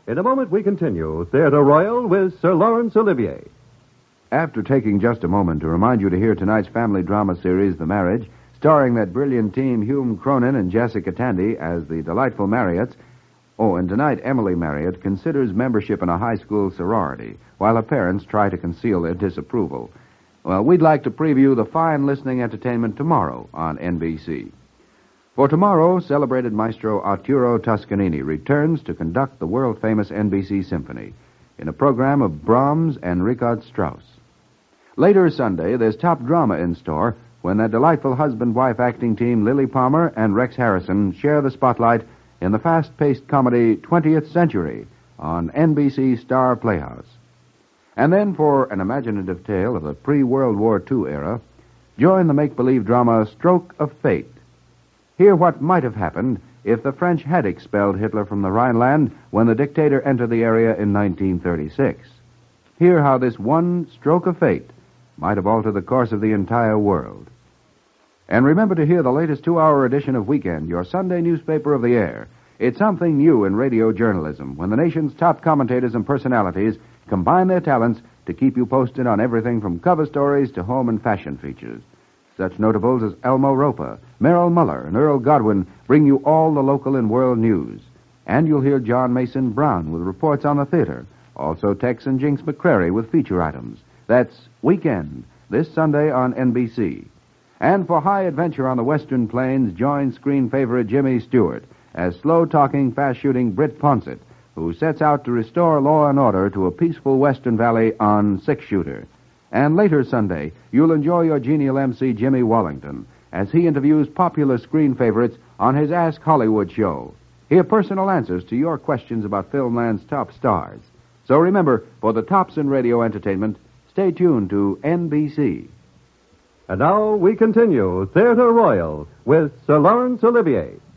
In a moment, we continue Theatre Royal with Sir Laurence Olivier. After taking just a moment to remind you to hear tonight's family drama series, The Marriage, starring that brilliant team Hume Cronin and Jessica Tandy as the delightful Marriotts. Oh, and tonight Emily Marriott considers membership in a high school sorority, while her parents try to conceal their disapproval. Well, we'd like to preview the fine listening entertainment tomorrow on NBC. For tomorrow, celebrated maestro Arturo Toscanini returns to conduct the world-famous NBC Symphony in a program of Brahms and Richard Strauss. Later Sunday, there's top drama in store when that delightful husband-wife acting team Lily Palmer and Rex Harrison share the spotlight in the fast-paced comedy 20th Century on NBC Star Playhouse. And then for an imaginative tale of the pre-World War II era, join the make-believe drama Stroke of Fate. Hear what might have happened if the French had expelled Hitler from the Rhineland when the dictator entered the area in 1936. Hear how this one stroke of fate might have altered the course of the entire world. And remember to hear the latest 2-hour edition of Weekend, your Sunday newspaper of the air. It's something new in radio journalism when the nation's top commentators and personalities combine their talents to keep you posted on everything from cover stories to home and fashion features. Such notables as Elmo Roper, Merrill Muller, and Earl Godwin bring you all the local and world news. And you'll hear John Mason Brown with reports on the theater. Also Tex and Jinx McCrary with feature items. That's Weekend, this Sunday on NBC. And for high adventure on the Western Plains, join screen favorite Jimmy Stewart as slow-talking, fast-shooting Britt Ponsett, who sets out to restore law and order to a peaceful Western Valley on Six Shooter. And later Sunday, you'll enjoy your genial MC Jimmy Wallington as he interviews popular screen favorites on his Ask Hollywood show. Hear personal answers to your questions about Filmland's top stars. So remember, for the tops in radio entertainment, stay tuned to NBC. And now we continue Theatre Royal with Sir Laurence Olivier.